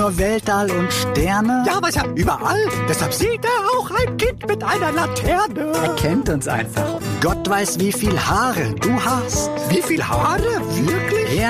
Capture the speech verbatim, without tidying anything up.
nur Weltall und Sterne? Ja, aber ist ja überall. Deshalb sieht er auch ein Kind mit einer Laterne. Er kennt uns einfach. Gott weiß, wie viel Haare du hast. Wie viel Haare? Wirklich? Ja.